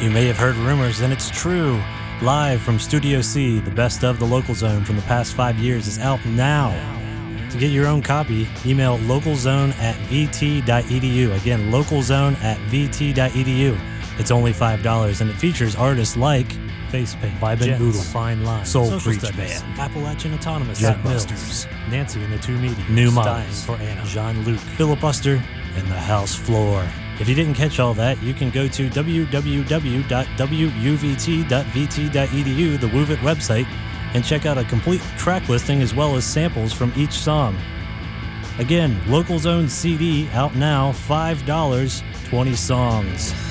You may have heard rumors, and it's true. Live from Studio C, the best of the Local Zone from the past 5 years is out now. To get your own copy, email localzone@vt.edu. Again, localzone@vt.edu. It's only $5, and it features artists like Face Paint, Vibe and Boodle, Fine Line, Soul Social Preach Studies, Band, Appalachian Autonomous, Jet Mills, Busters, Nancy and the Two Mediums, New Dying Models, for Anna, Jean-Luc, Filibuster, and The House Floor. If you didn't catch all that, you can go to www.wuvt.vt.edu, the Woovit website, and check out a complete track listing as well as samples from each song. Again, Local Zone CD out now, $5, 20 songs.